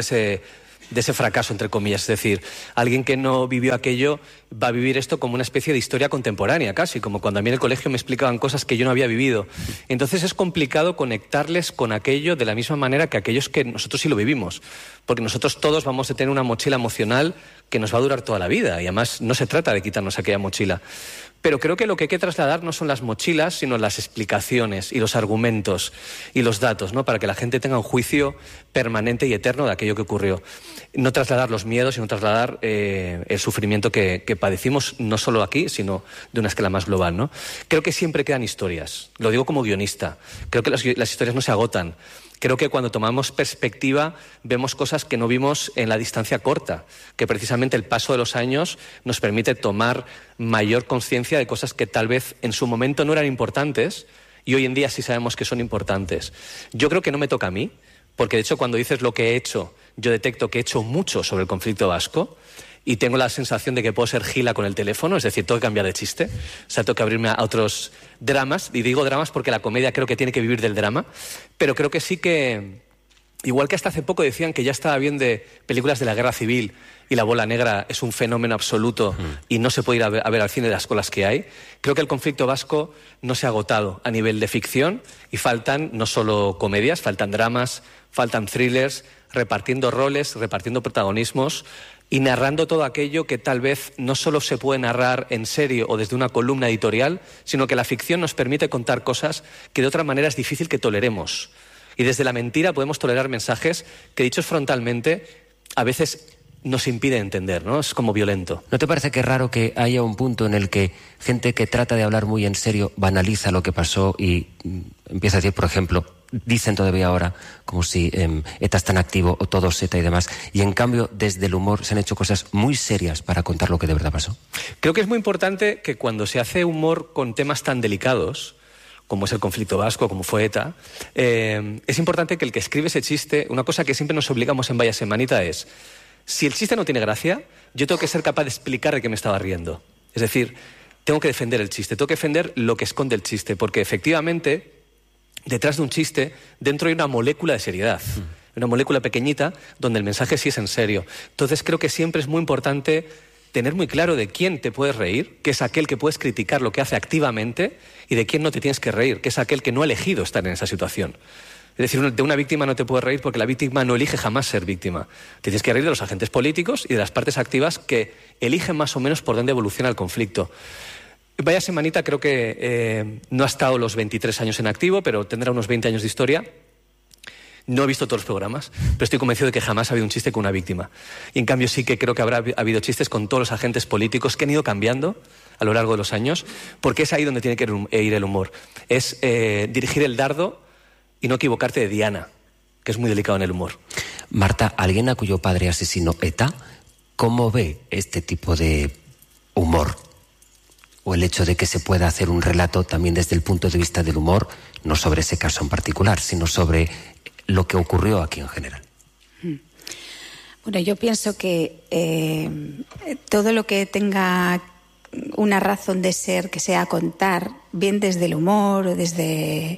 ese fracaso, entre comillas. Es decir, alguien que no vivió aquello va a vivir esto como una especie de historia contemporánea, casi, como cuando a mí en el colegio me explicaban cosas que yo no había vivido. Entonces es complicado conectarles con aquello de la misma manera que aquellos que nosotros sí lo vivimos, porque nosotros todos vamos a tener una mochila emocional que nos va a durar toda la vida, y además no se trata de quitarnos aquella mochila. Pero creo que lo que hay que trasladar no son las mochilas, sino las explicaciones y los argumentos y los datos, ¿no? Para que la gente tenga un juicio permanente y eterno de aquello que ocurrió. No trasladar los miedos, sino trasladar el sufrimiento que padecimos, no solo aquí, sino de una escala más global, ¿no? Creo que siempre quedan historias. Lo digo como guionista. Creo que las historias no se agotan. Creo que cuando tomamos perspectiva vemos cosas que no vimos en la distancia corta, que precisamente el paso de los años nos permite tomar mayor conciencia de cosas que tal vez en su momento no eran importantes y hoy en día sí sabemos que son importantes. Yo creo que no me toca a mí, porque de hecho cuando dices lo que he hecho, yo detecto que he hecho mucho sobre el conflicto vasco y tengo la sensación de que puedo ser gila con el teléfono, es decir, tengo que cambiar de chiste, o sea, tengo que abrirme a otros dramas, y digo dramas porque la comedia creo que tiene que vivir del drama, pero creo que sí que, igual que hasta hace poco decían que ya estaba bien de películas de la guerra civil y La bola negra es un fenómeno absoluto y no se puede ir a ver al cine de las colas que hay, creo que el conflicto vasco no se ha agotado a nivel de ficción y faltan no solo comedias, faltan dramas, faltan thrillers, repartiendo roles, repartiendo protagonismos y narrando todo aquello que tal vez no solo se puede narrar en serio o desde una columna editorial, sino que la ficción nos permite contar cosas que de otra manera es difícil que toleremos. Y desde la mentira podemos tolerar mensajes que, dichos frontalmente, a veces nos impide entender, ¿no? Es como violento. ¿No te parece que es raro que haya un punto en el que gente que trata de hablar muy en serio banaliza lo que pasó y empieza a decir, por ejemplo, dicen todavía ahora como si ETA es tan activo o todo ETA y demás, y en cambio desde el humor se han hecho cosas muy serias para contar lo que de verdad pasó? Creo que es muy importante que cuando se hace humor con temas tan delicados como es el conflicto vasco, como fue ETA, es importante que el que escribe ese chiste, una cosa que siempre nos obligamos en Vaya Semanita es: si el chiste no tiene gracia, yo tengo que ser capaz de explicar de qué me estaba riendo. Es decir, tengo que defender el chiste, tengo que defender lo que esconde el chiste, porque efectivamente, detrás de un chiste, dentro hay una molécula de seriedad, una molécula pequeñita donde el mensaje sí es en serio. Entonces creo que siempre es muy importante tener muy claro de quién te puedes reír, que es aquel que puedes criticar lo que hace activamente, y de quién no te tienes que reír, que es aquel que no ha elegido estar en esa situación. Es decir, de una víctima no te puedes reír porque la víctima no elige jamás ser víctima. Te tienes que reír de los agentes políticos y de las partes activas que eligen más o menos por dónde evoluciona el conflicto. Vaya Semanita creo que no ha estado los 23 años en activo, pero tendrá unos 20 años de historia. No he visto todos los programas, pero estoy convencido de que jamás ha habido un chiste con una víctima. Y en cambio sí que creo que habrá habido chistes con todos los agentes políticos que han ido cambiando a lo largo de los años, porque es ahí donde tiene que ir el humor. Es dirigir el dardo y no equivocarte de diana, que es muy delicado en el humor. Marta, alguien a cuyo padre asesinó ETA, ¿cómo ve este tipo de humor? O el hecho de que se pueda hacer un relato también desde el punto de vista del humor, no sobre ese caso en particular, sino sobre lo que ocurrió aquí en general. Bueno, yo pienso que todo lo que tenga una razón de ser, que sea contar, bien desde el humor o desde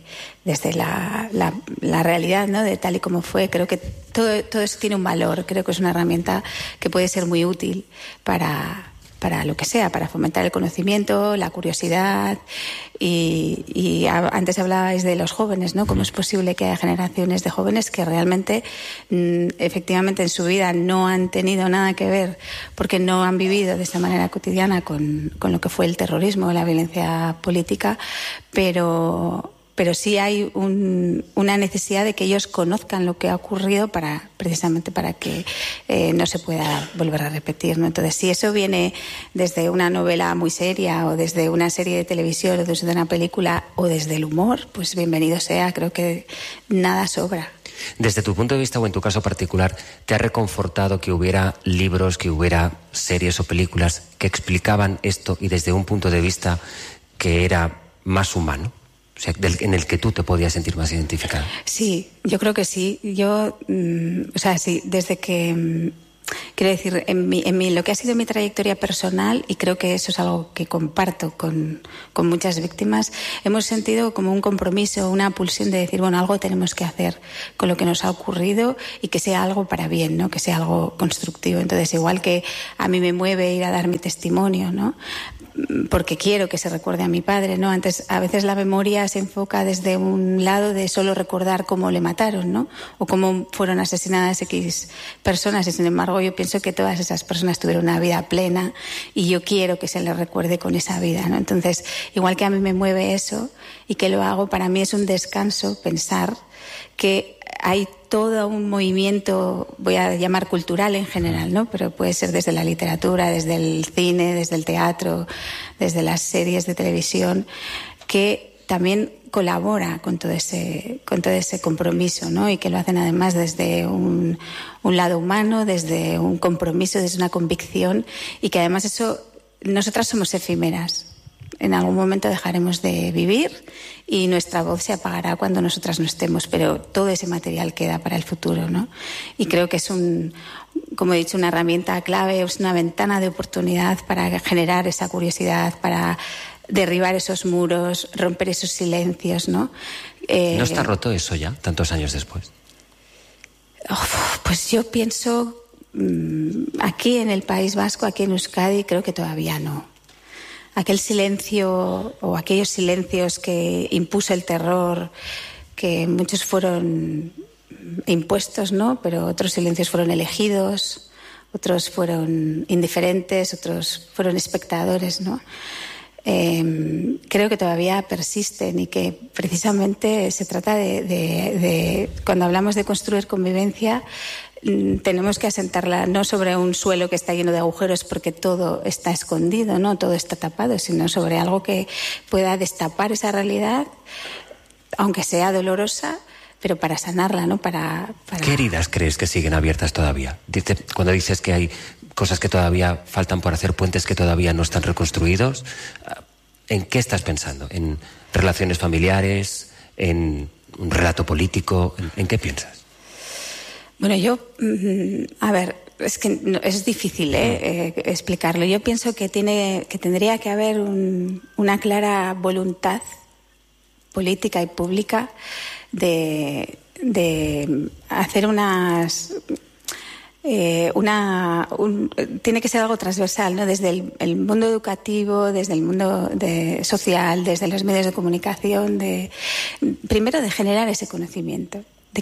la realidad, ¿no?, de tal y como fue, creo que todo eso tiene un valor. Creo que es una herramienta que puede ser muy útil para lo que sea, para fomentar el conocimiento, la curiosidad. Y antes hablabais de los jóvenes, ¿no? Cómo es posible que haya generaciones de jóvenes que realmente, efectivamente, en su vida no han tenido nada que ver, porque no han vivido de esta manera cotidiana con lo que fue el terrorismo, la violencia política, pero sí hay una necesidad de que ellos conozcan lo que ha ocurrido precisamente para que no se pueda volver a repetir, ¿no? Entonces, si eso viene desde una novela muy seria o desde una serie de televisión o desde una película o desde el humor, pues bienvenido sea. Creo que nada sobra. Desde tu punto de vista o en tu caso particular, ¿te ha reconfortado que hubiera libros, que hubiera series o películas que explicaban esto y desde un punto de vista que era más humano? O sea, en el que tú te podías sentir más identificada. Sí, yo creo que sí. Yo, sí, desde que... Quiero decir, en lo que ha sido mi trayectoria personal, y creo que eso es algo que comparto con muchas víctimas, hemos sentido como un compromiso, una pulsión de decir, bueno, algo tenemos que hacer con lo que nos ha ocurrido y que sea algo para bien, ¿no? Que sea algo constructivo. Entonces, igual que a mí me mueve ir a dar mi testimonio, ¿no? Porque quiero que se recuerde a mi padre, ¿no? A veces la memoria se enfoca desde un lado de solo recordar cómo le mataron, ¿no? O cómo fueron asesinadas X personas, y sin embargo yo pienso que todas esas personas tuvieron una vida plena y yo quiero que se les recuerde con esa vida, ¿no? Entonces, igual que a mí me mueve eso y que lo hago, para mí es un descanso pensar que hay todo un movimiento, voy a llamar cultural en general, ¿no? Pero puede ser desde la literatura, desde el cine, desde el teatro, desde las series de televisión, que también colabora con todo ese compromiso, ¿no? Y que lo hacen además desde un lado humano, desde un compromiso, desde una convicción, y que además eso, nosotras somos efímeras. En algún momento dejaremos de vivir y nuestra voz se apagará cuando nosotras no estemos, pero todo ese material queda para el futuro, ¿no? Y creo que es como he dicho, una herramienta clave, es una ventana de oportunidad para generar esa curiosidad, para derribar esos muros, romper esos silencios, ¿no? ¿No está roto eso ya, tantos años después? Pues yo pienso, aquí en el País Vasco, aquí en Euskadi, creo que todavía no. Aquel silencio o aquellos silencios que impuso el terror, que muchos fueron impuestos, ¿no? Pero otros silencios fueron elegidos, otros fueron indiferentes, otros fueron espectadores, ¿no? Creo que todavía persisten y que precisamente se trata de cuando hablamos de construir convivencia, tenemos que asentarla no sobre un suelo que está lleno de agujeros porque todo está escondido, no todo está tapado, sino sobre algo que pueda destapar esa realidad, aunque sea dolorosa, pero para sanarla, ¿no? Para... ¿Qué heridas crees que siguen abiertas todavía? Cuando dices que hay cosas que todavía faltan por hacer, puentes que todavía no están reconstruidos, ¿en qué estás pensando? ¿En relaciones familiares? ¿En un relato político? ¿En qué piensas? Bueno, yo, a ver, es que es difícil explicarlo. Yo pienso que tendría que haber una clara voluntad política y pública de hacer tiene que ser algo transversal, ¿no? Desde el mundo educativo, desde el mundo social, desde los medios de comunicación, primero de generar ese conocimiento.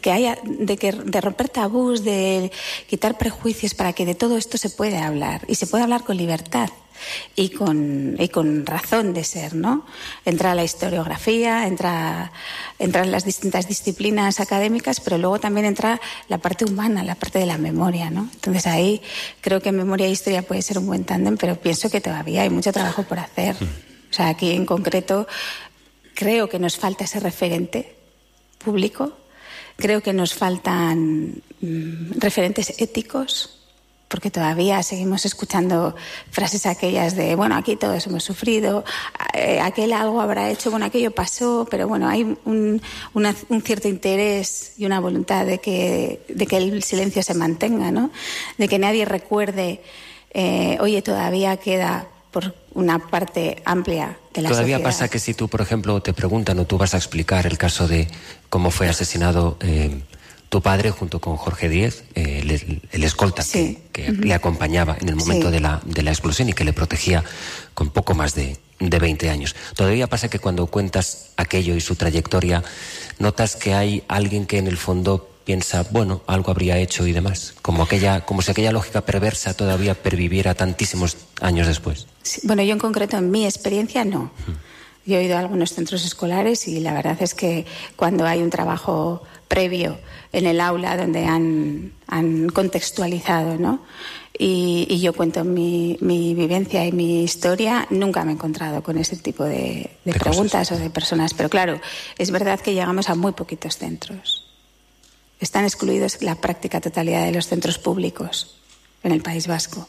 De romper tabús, de quitar prejuicios para que de todo esto se pueda hablar. Y se puede hablar con libertad y con razón de ser, ¿no? Entra la historiografía, entran las distintas disciplinas académicas, pero luego también entra la parte humana, la parte de la memoria, ¿no? Entonces ahí creo que memoria e historia puede ser un buen tándem, pero pienso que todavía hay mucho trabajo por hacer. O sea, aquí en concreto creo que nos falta ese referente público. Creo que nos faltan referentes éticos, porque todavía seguimos escuchando frases aquellas de, bueno, aquí todos hemos sufrido, aquel algo habrá hecho, bueno, aquello pasó, pero bueno, hay un cierto interés y una voluntad de que el silencio se mantenga, ¿no? De que nadie recuerde, oye, todavía queda por una parte amplia de la Todavía sociedad. pasa que si tú, por ejemplo, te preguntan o tú vas a explicar el caso de cómo fue asesinado tu padre junto con Jorge Díez, el escolta que le acompañaba en el momento de la explosión y que le protegía con poco más de 20 años. Todavía pasa que cuando cuentas aquello y su trayectoria, notas que hay alguien que en el fondo piensa, bueno, algo habría hecho y demás, como si aquella lógica perversa todavía perviviera tantísimos años después. Sí, bueno, yo en concreto, en mi experiencia, no. Yo he ido a algunos centros escolares y la verdad es que cuando hay un trabajo previo en el aula donde han contextualizado, ¿no? Y yo cuento mi vivencia y mi historia, nunca me he encontrado con ese tipo de preguntas o de personas. Pero claro, es verdad que llegamos a muy poquitos centros. Están excluidos la práctica totalidad de los centros públicos en el País Vasco.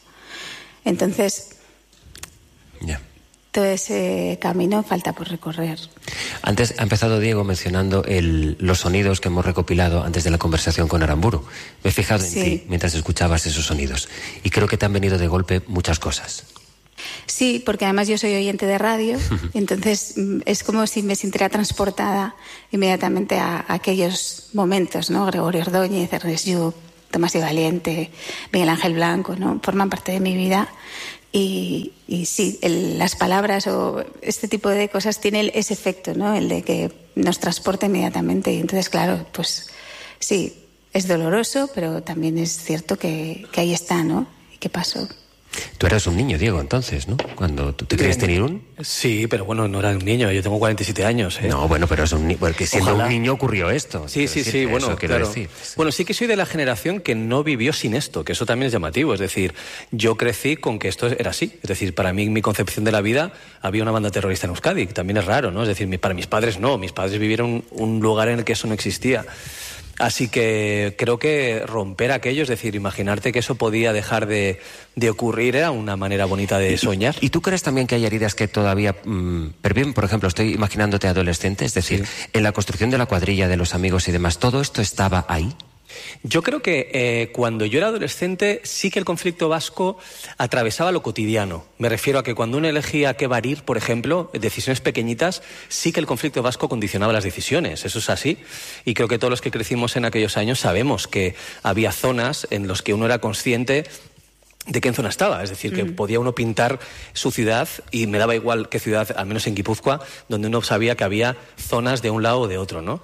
Entonces, todo ese camino falta por recorrer. Antes ha empezado Diego mencionando los sonidos que hemos recopilado antes de la conversación con Aramburu. Me he fijado en ti mientras escuchabas esos sonidos y creo que te han venido de golpe muchas cosas. Sí, porque además yo soy oyente de radio, entonces es como si me sintiera transportada inmediatamente a aquellos momentos, ¿no? Gregorio Ordóñez, Ernest Lluch, Tomás y Valiente, Miguel Ángel Blanco, ¿no? Forman parte de mi vida. Y sí, las palabras o este tipo de cosas tienen ese efecto, ¿no? El de que nos transporta inmediatamente. Y entonces, claro, pues sí, es doloroso, pero también es cierto que ahí está, ¿no? ¿Y qué pasó? Tú eras un niño, Diego, entonces, ¿no? Cuando tú te criaste en Irún. Sí, pero bueno, no era un niño, yo tengo 47 años. No, bueno, pero es porque siendo un niño ocurrió esto. Sí, bueno, claro. Bueno, sí que soy de la generación que no vivió sin esto, que eso también es llamativo. Es decir, yo crecí con que esto era así. Es decir, para mí, mi concepción de la vida, había una banda terrorista en Euskadi, que también es raro, ¿no? Es decir, para mis padres no, mis padres vivieron un lugar en el que eso no existía. Así que creo que romper aquello, es decir, imaginarte que eso podía dejar de ocurrir, era una manera bonita de soñar. ¿Y tú crees también que hay heridas que todavía perviven? Por ejemplo, estoy imaginándote adolescente, es decir, en la construcción de la cuadrilla, de los amigos y demás, ¿todo esto estaba ahí? Yo creo que cuando yo era adolescente sí que el conflicto vasco atravesaba lo cotidiano. Me refiero a que cuando uno elegía qué barir, por ejemplo, decisiones pequeñitas, sí que el conflicto vasco condicionaba las decisiones. Eso es así. Y creo que todos los que crecimos en aquellos años sabemos que había zonas en las que uno era consciente de qué zona estaba, es decir, que podía uno pintar su ciudad y me daba igual qué ciudad, al menos en Guipúzcoa, donde uno sabía que había zonas de un lado o de otro, ¿no?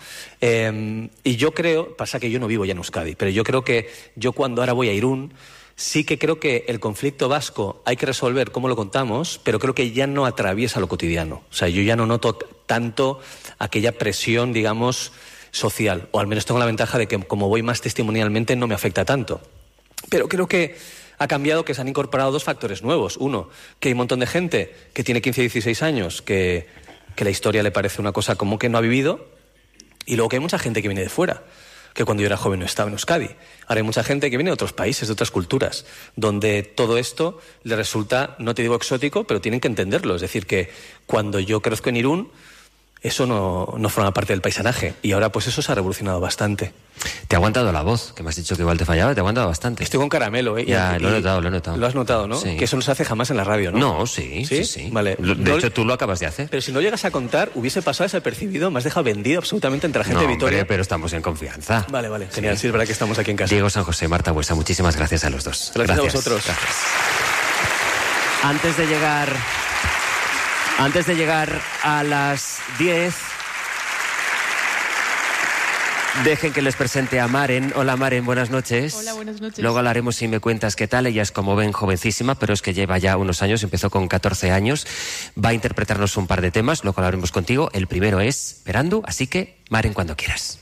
Y yo creo, pasa que yo no vivo ya en Euskadi, pero yo creo que yo cuando ahora voy a Irún, sí que creo que el conflicto vasco hay que resolver cómo lo contamos, pero creo que ya no atraviesa lo cotidiano. O sea, yo ya no noto tanto aquella presión, digamos, social, o al menos tengo la ventaja de que como voy más testimonialmente no me afecta tanto. Pero creo que ha cambiado, que se han incorporado dos factores nuevos. Uno, que hay un montón de gente que tiene 15 y 16 años que la historia le parece una cosa como que no ha vivido, y luego que hay mucha gente que viene de fuera, que cuando yo era joven no estaba en Euskadi. Ahora hay mucha gente que viene de otros países, de otras culturas, donde todo esto le resulta, no te digo exótico, pero tienen que entenderlo. Es decir, que cuando yo crezco en Irún, eso no forma parte del paisanaje. Y ahora pues eso se ha revolucionado bastante. Te ha aguantado la voz, que me has dicho que igual te fallaba, te ha aguantado bastante. Estoy con caramelo, ¿eh? Ya, lo he notado. Lo has notado, ¿no? Sí. Que eso no se hace jamás en la radio, ¿no? No, sí. Vale. De hecho, tú lo acabas de hacer. Pero si no llegas a contar, hubiese pasado desapercibido, me has dejado vendido absolutamente entre la gente de Vitoria. Hombre, pero estamos en confianza. Vale, genial, sí, es verdad que estamos aquí en casa. Diego San José, Marta Buesa, muchísimas gracias a los dos. Gracias a vosotros. Gracias. Antes de llegar a las 10... dejen que les presente a Maren. Hola Maren, buenas noches. Hola, buenas noches. Luego hablaremos si me cuentas qué tal. Ella es, como ven, jovencísima, pero es que lleva ya unos años, empezó con 14 años. Va a interpretarnos un par de temas, luego hablaremos contigo. El primero es Perandu, así que Maren, cuando quieras.